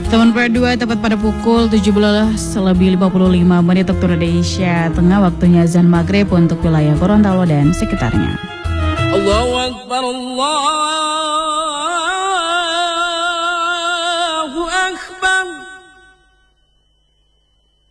Teman berdua tepat pada pukul 17:55 waktu Indonesia Tengah, waktunya azan maghrib untuk wilayah Gorontalo dan sekitarnya. Allahu Akbar, Allahu Akbar.